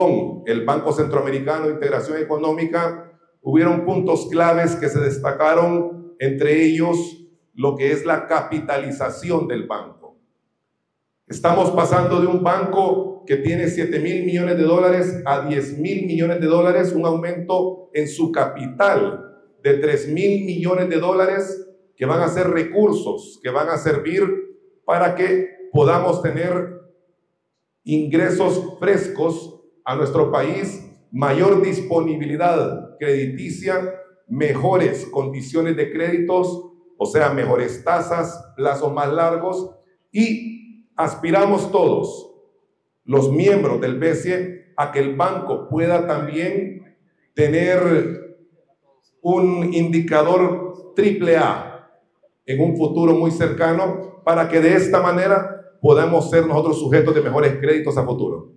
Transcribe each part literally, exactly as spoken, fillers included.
el Banco Centroamericano de Integración Económica, hubieron puntos claves que se destacaron, entre ellos lo que es la capitalización del banco. Estamos pasando de un banco que tiene siete mil millones de dólares a diez mil millones de dólares, un aumento en su capital de tres mil millones de dólares que van a ser recursos, que van a servir para que podamos tener ingresos frescos a nuestro país, mayor disponibilidad crediticia, mejores condiciones de créditos, o sea, mejores tasas, plazos más largos, y aspiramos todos, los miembros del B C E, a que el banco pueda también tener un indicador triple A en un futuro muy cercano, para que de esta manera podamos ser nosotros sujetos de mejores créditos a futuro.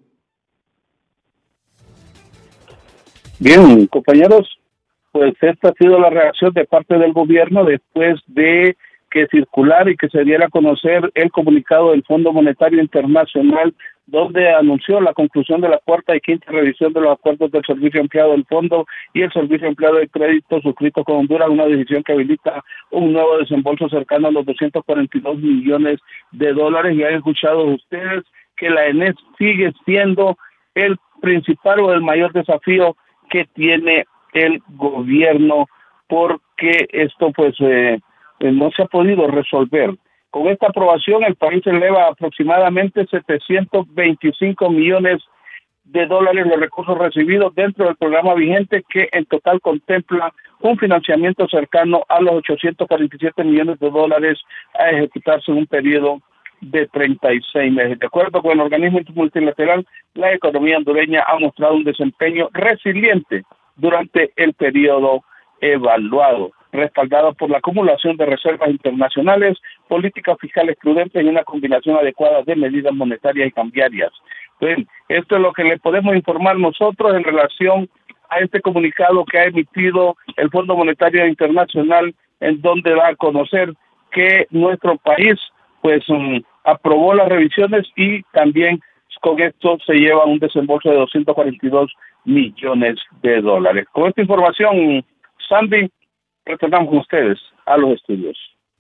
Bien, compañeros, pues esta ha sido la reacción de parte del gobierno después de que circulara y que se diera a conocer el comunicado del Fondo Monetario Internacional, donde anunció la conclusión de la cuarta y quinta revisión de los acuerdos del servicio empleado del fondo y el servicio empleado de crédito suscrito con Honduras, una decisión que habilita un nuevo desembolso cercano a los doscientos cuarenta y dos millones de dólares. Y han escuchado ustedes que la E N E S sigue siendo el principal o el mayor desafío que tiene el gobierno, porque esto pues eh, no se ha podido resolver. Con esta aprobación el país eleva aproximadamente setecientos veinticinco millones de dólares los recursos recibidos dentro del programa vigente, que en total contempla un financiamiento cercano a los ochocientos cuarenta y siete millones de dólares a ejecutarse en un periodo de treinta y seis meses. De acuerdo con el organismo multilateral, la economía hondureña ha mostrado un desempeño resiliente durante el periodo evaluado, respaldado por la acumulación de reservas internacionales, políticas fiscales prudentes y una combinación adecuada de medidas monetarias y cambiarias. Bien, esto es lo que le podemos informar nosotros en relación a este comunicado que ha emitido el Fondo Monetario Internacional, en donde da a conocer que nuestro país pues um, aprobó las revisiones y también con esto se lleva un desembolso de doscientos cuarenta y dos millones de dólares. Con esta información, Sandy, retornamos con ustedes a los estudios.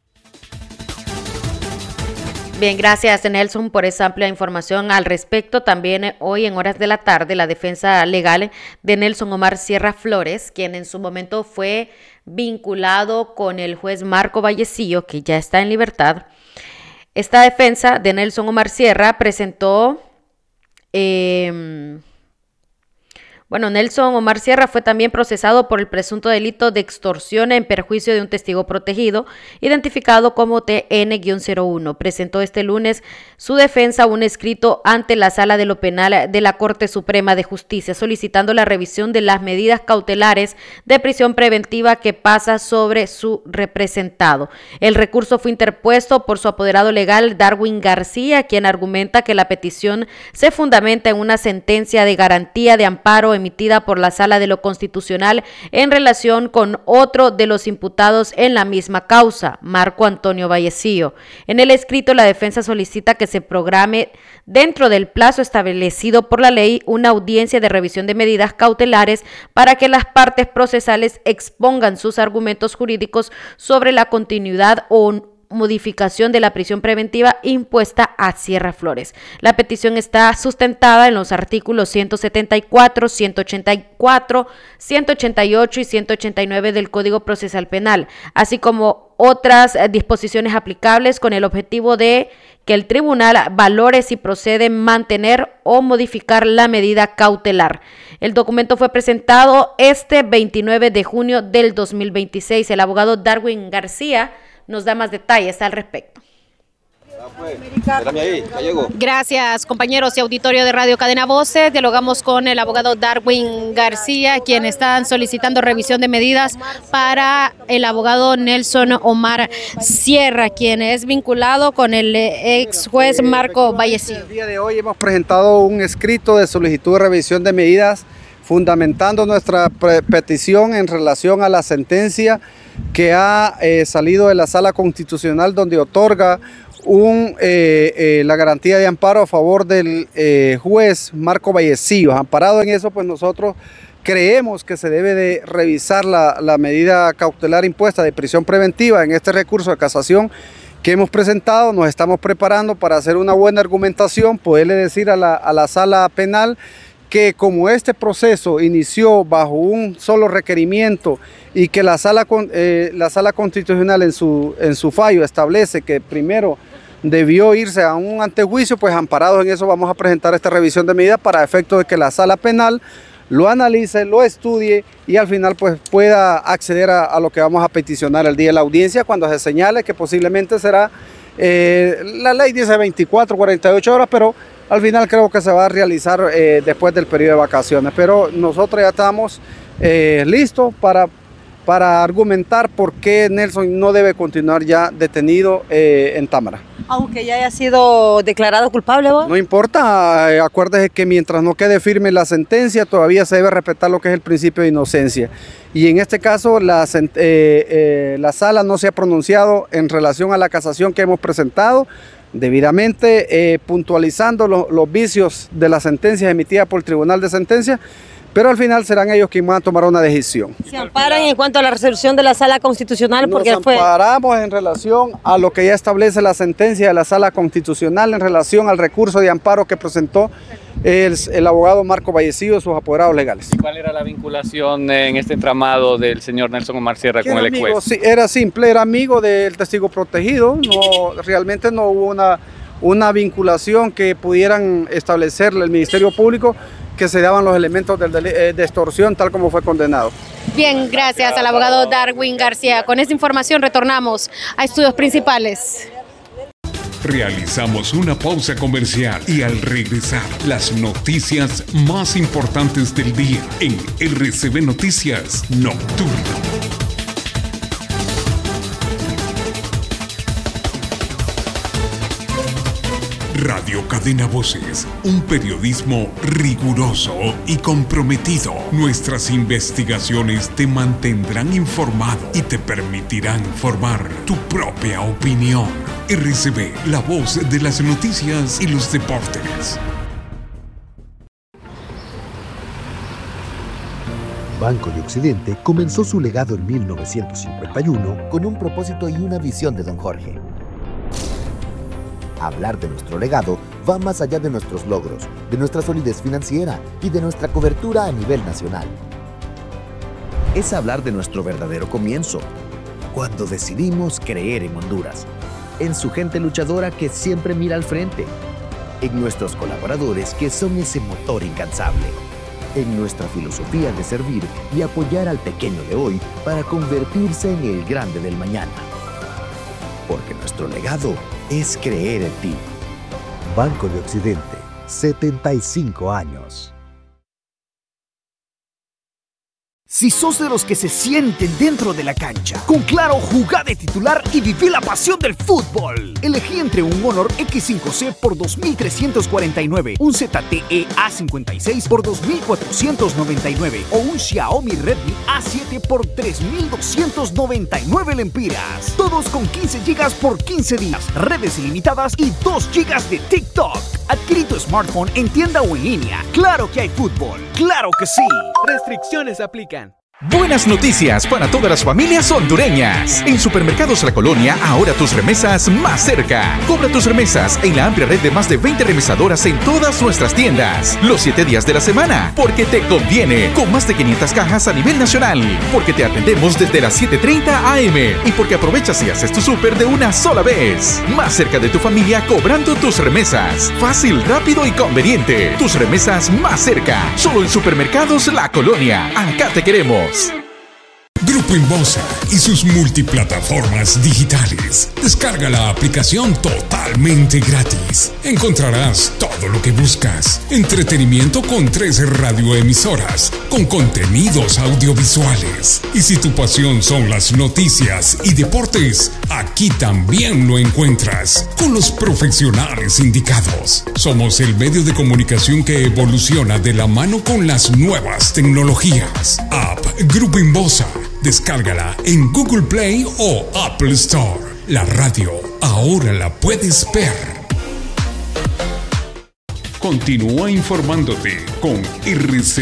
Bien, gracias Nelson por esa amplia información al respecto. También eh, hoy en horas de la tarde la defensa legal de Nelson Omar Sierra Flores, quien en su momento fue vinculado con el juez Marco Vallecillo, que ya está en libertad. Esta defensa de Nelson Omar Sierra presentó... Eh, Bueno, Nelson Omar Sierra fue también procesado por el presunto delito de extorsión en perjuicio de un testigo protegido, identificado como T N cero uno. Presentó este lunes su defensa un escrito ante la Sala de lo Penal de la Corte Suprema de Justicia, solicitando la revisión de las medidas cautelares de prisión preventiva que pasa sobre su representado. El recurso fue interpuesto por su apoderado legal, Darwin García, quien argumenta que la petición se fundamenta en una sentencia de garantía de amparo emitida por la Sala de lo Constitucional en relación con otro de los imputados en la misma causa, Marco Antonio Vallecillo. En el escrito, la defensa solicita que se programe dentro del plazo establecido por la ley una audiencia de revisión de medidas cautelares para que las partes procesales expongan sus argumentos jurídicos sobre la continuidad o modificación de la prisión preventiva impuesta a Sierra Flores. La petición está sustentada en los artículos ciento setenta y cuatro, ciento ochenta y cuatro, ciento ochenta y ocho y ciento ochenta y nueve del Código Procesal Penal, así como otras disposiciones aplicables con el objetivo de que el tribunal valore si procede mantener o modificar la medida cautelar. El documento fue presentado este veintinueve de junio del dos mil veintiséis. El abogado Darwin García nos da más detalles al respecto. Gracias, compañeros y auditorio de Radio Cadena Voces. Dialogamos con el abogado Darwin García, quien están solicitando revisión de medidas para el abogado Nelson Omar Sierra, quien es vinculado con el ex juez Marco Vallecillo. El día de hoy hemos presentado un escrito de solicitud de revisión de medidas fundamentando nuestra petición en relación a la sentencia que ha eh, salido de la Sala Constitucional, donde otorga un, eh, eh, la garantía de amparo a favor del eh, juez Marco Vallecillos. Amparado en eso, pues nosotros creemos que se debe de revisar la, la medida cautelar impuesta de prisión preventiva en este recurso de casación que hemos presentado. Nos estamos preparando para hacer una buena argumentación, poderle decir a la, a la sala penal que como este proceso inició bajo un solo requerimiento y que la sala, eh, la sala constitucional en su, en su fallo establece que primero debió irse a un antejuicio, pues amparados en eso vamos a presentar esta revisión de medida para efecto de que la sala penal lo analice, lo estudie y al final pues pueda acceder a, a lo que vamos a peticionar el día de la audiencia, cuando se señale que posiblemente será, eh, la ley dice veinticuatro, cuarenta y ocho horas, pero al final creo que se va a realizar eh, después del periodo de vacaciones. Pero nosotros ya estamos eh, listos para, para argumentar por qué Nelson no debe continuar ya detenido eh, en Támara. Aunque ya haya sido declarado culpable, ¿vos? No importa, eh, acuérdese que mientras no quede firme la sentencia, todavía se debe respetar lo que es el principio de inocencia. Y en este caso, la, eh, eh, la sala no se ha pronunciado en relación a la casación que hemos presentado, debidamente eh, puntualizando lo, los vicios de las sentencias emitidas por el Tribunal de Sentencia, pero al final serán ellos quienes van a tomar una decisión. ¿Se amparan en cuanto a la resolución de la Sala Constitucional? Porque Nos fue... amparamos en relación a lo que ya establece la sentencia de la Sala Constitucional en relación al recurso de amparo que presentó el, el abogado Marco Vallecillos y sus apoderados legales. ¿Y cuál era la vinculación en este entramado del señor Nelson Omar Sierra con el ex juez? Sí, era simple, era amigo del testigo protegido, no, realmente no hubo una, una vinculación que pudieran establecerle el Ministerio Público, que se daban los elementos de, de, de extorsión tal como fue condenado. Bien, gracias al abogado Darwin García. Con esta información retornamos a Estudios Principales. Realizamos una pausa comercial y al regresar, las noticias más importantes del día en R C B Noticias Nocturno. Radio Cadena Voces, un periodismo riguroso y comprometido. Nuestras investigaciones te mantendrán informado y te permitirán formar tu propia opinión. R C B, la voz de las noticias y los deportes. Banco de Occidente comenzó su legado en mil novecientos cincuenta y uno con un propósito y una visión de don Jorge. Hablar de nuestro legado va más allá de nuestros logros, de nuestra solidez financiera y de nuestra cobertura a nivel nacional. Es hablar de nuestro verdadero comienzo, cuando decidimos creer en Honduras, en su gente luchadora que siempre mira al frente, en nuestros colaboradores que son ese motor incansable, en nuestra filosofía de servir y apoyar al pequeño de hoy para convertirse en el grande del mañana. Porque nuestro legado es creer en ti. Banco de Occidente, setenta y cinco años. Si sos de los que se sienten dentro de la cancha, con Claro, jugá de titular y viví la pasión del fútbol. Elegí entre un Honor equis cinco ce por dos mil trescientos cuarenta y nueve, un Z T E A cincuenta y seis por dos mil cuatrocientos noventa y nueve o un Xiaomi Redmi A siete por tres mil doscientos noventa y nueve lempiras. Todos con quince gigas por quince días, redes ilimitadas y dos gigas de TikTok. Adquirí tu smartphone en tienda o en línea. Claro que hay fútbol, claro que sí. Restricciones aplican. Buenas noticias para todas las familias hondureñas. En Supermercados La Colonia, ahora tus remesas más cerca. Cobra tus remesas en la amplia red de más de veinte remesadoras en todas nuestras tiendas. Los siete días de la semana, porque te conviene. Con más de quinientas cajas a nivel nacional. Porque te atendemos desde las siete treinta a eme. Y porque aprovechas y haces tu súper de una sola vez. Más cerca de tu familia cobrando tus remesas. Fácil, rápido y conveniente. Tus remesas más cerca. Solo en Supermercados La Colonia. Acá te queremos. Grupo Inbosa y sus multiplataformas digitales. Descarga la aplicación totalmente gratis. Encontrarás todo lo que buscas. Entretenimiento con tres radioemisoras, con contenidos audiovisuales. Y si tu pasión son las noticias y deportes, aquí también lo encuentras, con los profesionales indicados. Somos el medio de comunicación que evoluciona de la mano con las nuevas tecnologías. App Grupo Inbosa. Descárgala en Google Play o Apple Store. La radio ahora la puedes ver. Continúa informándote con R C